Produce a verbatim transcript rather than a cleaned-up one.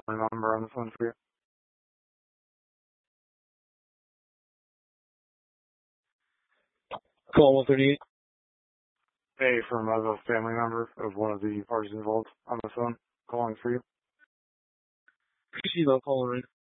family member on the phone for you. Call one thirty-eight. Hey, from a family member of one of the parties involved on the phone, calling for you. Receive, I'll call right.